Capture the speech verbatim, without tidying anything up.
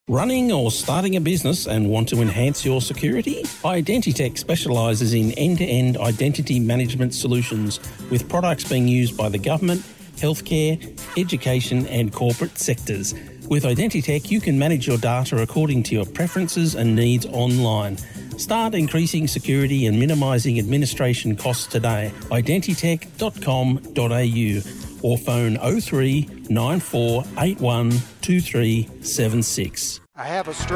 Running or starting a business and want to enhance your security? Identitech specialises in end-to-end identity management solutions with products being used by the government, healthcare, education and corporate sectors. With Identitech, you can manage your data according to your preferences and needs online. Start increasing security and minimising administration costs today. identitech dot com dot a u or phone oh three nine four eight one two three seven six. I have a